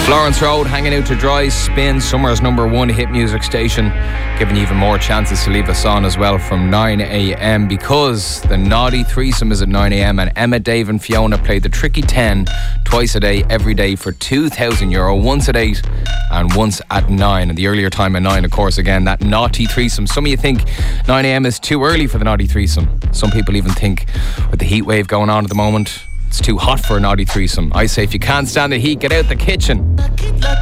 Florence Road, hanging out to dry, Spin, Summer's #1 hit music station, giving you even more chances to leave us on as well from 9 a.m. because the Naughty Threesome is at 9 a.m. and Emma, Dave and Fiona play the Tricky 10 twice a day, every day for €2,000, once at 8 and once at 9. And the earlier time at 9, of course, again, that Naughty Threesome. Some of you think 9 a.m. is too early for the Naughty Threesome. Some people even think with the heat wave going on at the moment, it's too hot for a Naughty Threesome. I say if you can't stand the heat, get out the kitchen.